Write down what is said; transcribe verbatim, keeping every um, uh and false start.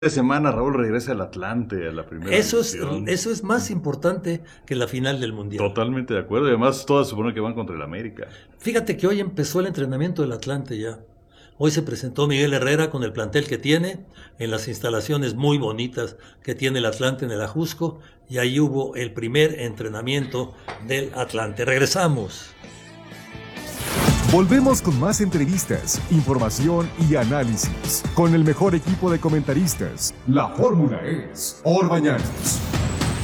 de semana Raúl regresa al Atlante, a la primera Eso es, división. eso es más importante que la final del Mundial. Totalmente de acuerdo. Y además todas suponen que van contra el América. Fíjate que hoy empezó el entrenamiento del Atlante ya. Hoy se presentó Miguel Herrera con el plantel que tiene, en las instalaciones muy bonitas que tiene el Atlante en el Ajusco, y ahí hubo el primer entrenamiento del Atlante. Regresamos. Volvemos con más entrevistas, información y análisis con el mejor equipo de comentaristas. La fórmula es Orbañanos.